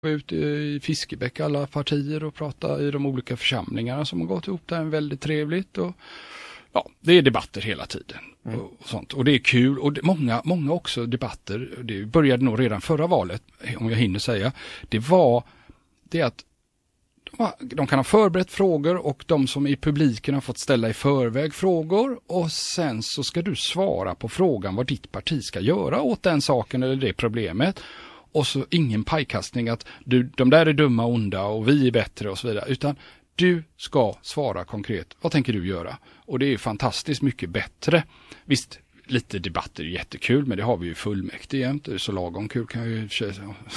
Ut i Fiskebäck alla partier och prata i de olika församlingarna som har gått ihop där, väldigt trevligt och ja, det är debatter hela tiden och sånt. Och det är kul och många också debatter, det började nog redan förra valet om jag hinner säga, det att de kan ha förberett frågor och de som i publiken har fått ställa i förväg frågor och sen så ska du svara på frågan vad ditt parti ska göra åt den saken eller det problemet. Och så ingen pajkastning att de där är dumma och onda och vi är bättre och så vidare. Utan du ska svara konkret. Vad tänker du göra? Och det är fantastiskt mycket bättre. Visst, lite debatter är jättekul, men det har vi ju fullmäktige jämt. Det är så lagom kul kan jag ju säga.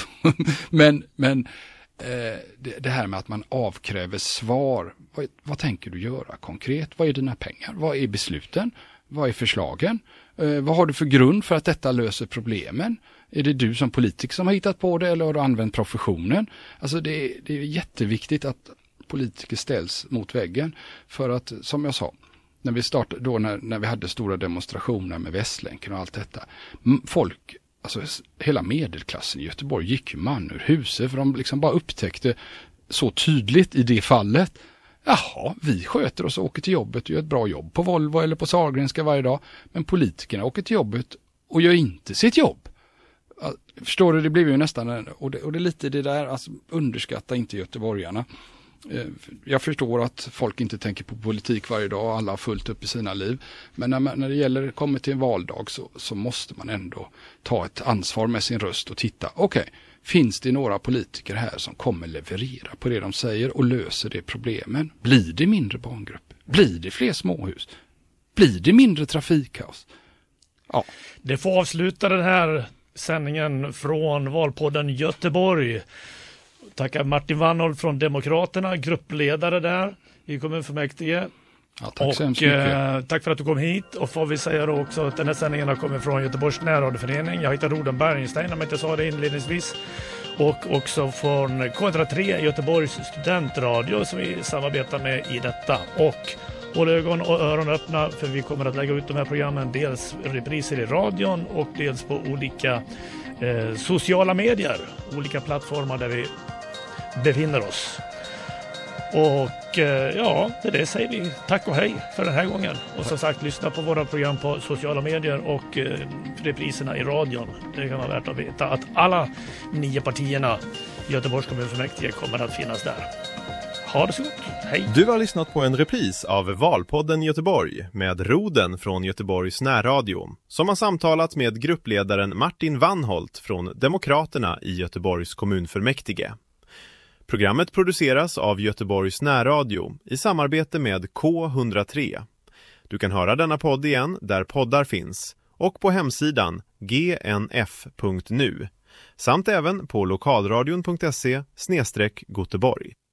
Men det här med att man avkräver svar. Vad tänker du göra konkret? Vad är dina pengar? Vad är besluten? Vad är förslagen? Vad har du för grund för att detta löser problemen? Är det du som politiker som har hittat på det eller har du använt professionen? Alltså det är jätteviktigt att politiker ställs mot väggen. För att, som jag sa, när vi startade då när vi hade stora demonstrationer med Västlänken och allt detta. Folk, alltså hela medelklassen i Göteborg gick ju man ur huset för de liksom bara upptäckte så tydligt i det fallet. Jaha, vi sköter oss och åker till jobbet och gör ett bra jobb på Volvo eller på Sahlgrenska varje dag. Men politikerna åker till jobbet och gör inte sitt jobb. Förstår du, det blev ju nästan, och det är lite det där, alltså underskatta inte göteborgarna. Jag förstår att folk inte tänker på politik varje dag och alla har fullt upp i sina liv. Men när det gäller kommer till en valdag så måste man ändå ta ett ansvar med sin röst och titta, okej, finns det några politiker här som kommer leverera på det de säger och löser det problemen? Blir det mindre barngrupper? Blir det fler småhus? Blir det mindre trafikkaos? Ja. Det får avsluta den här sändningen från Valpodden Göteborg. Tackar Martin Wannholt från Demokraterna, gruppledare där i kommunfullmäktige. Ja, tack så mycket. Tack för att du kom hit. Och får vi säga då också att den här sändningen har kommit från Göteborgs närradioförening. Jag heter Roden Bergenstein, om jag inte sa det inledningsvis. Och också från K103 Göteborgs studentradio som vi samarbetar med i detta. Och håll ögon och öron öppna för vi kommer att lägga ut de här programmen dels repriser i radion och dels på olika sociala medier. Olika plattformar där vi befinner oss. Och ja, det säger vi tack och hej för den här gången. Och som sagt, lyssna på våra program på sociala medier och repriserna i radion. Det kan vara värt att veta att alla 9 partierna i Göteborgs kommunfullmäktige kommer att finnas där. Ha det så gott, hej! Du har lyssnat på en repris av Valpodden Göteborg med Roden från Göteborgs närradio som har samtalat med gruppledaren Martin Wannholt från Demokraterna i Göteborgs kommunfullmäktige. Programmet produceras av Göteborgs närradio i samarbete med K103. Du kan höra denna podd igen där poddar finns och på hemsidan gnf.nu samt även på lokalradion.se/Göteborg.